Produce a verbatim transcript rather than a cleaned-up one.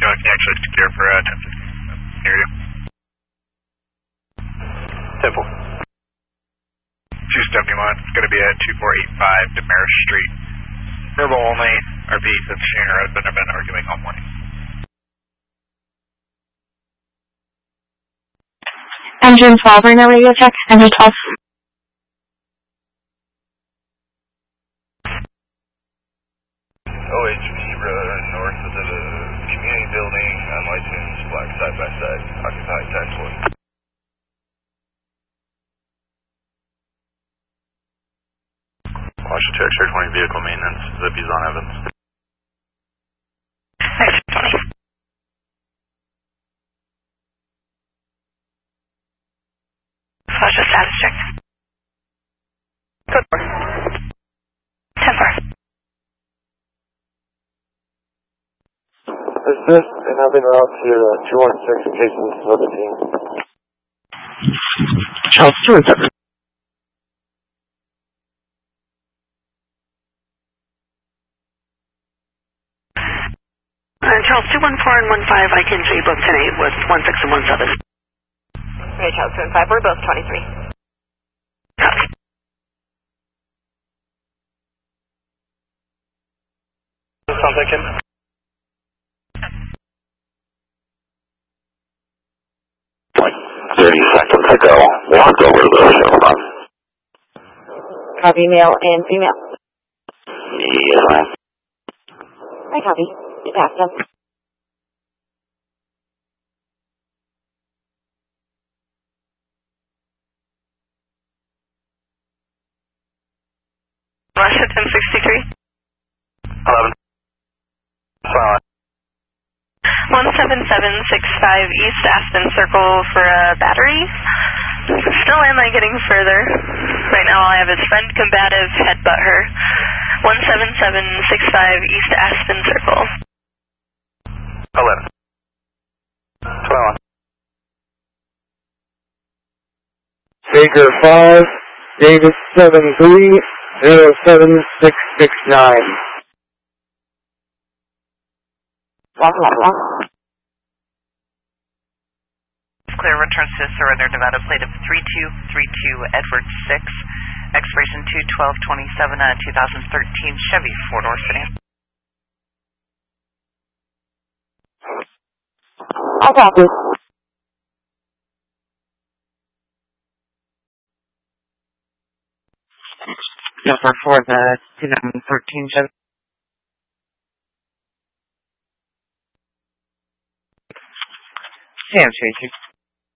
Can you actually secure for uh, ten fifty near you? Temple. two seventy-one, it's going to be at two four eight five Damaris Street. Verbal only, R V since Sharon has been, been arguing all morning. Engine twelve, right now radio check. Engine twelve. O H P uh, north of the community building on my tunes, black side by side, occupied ten forty. Washington two X-ray twenty vehicle maintenance, Zippy's on Evans. X-ray twenty. Flash a status check. Good work. ten four. Assist, and I've been route to uh, two one six in case this is another team. Charles, two one seven. Uh, Charles, two one four and one five, I can see both ten eight with one six and one seven. Okay, Charles, two and five, we're both twenty-three. Copy. Sounds like him. thirty seconds ago, walk over to the shuttle bus. Copy, male and female. Yes, ma'am. I copy. You passed them. Russia ten sixty-three. eleven. Silent. one seven seven six five East Aspen Circle for a battery. Still am I getting further? Right now I have his friend combative headbutt her. one seven seven six five East Aspen Circle. eleven. twelve. Baker five, Davis seven three, zero seven six six nine. Clear returns to surrender Nevada plate of three two three two Edward six, expiration two twelve twenty-seven, uh, two thousand thirteen Chevy four-door sedan. I copy. Number for the two thousand thirteen Chevy. Sam, Tracy.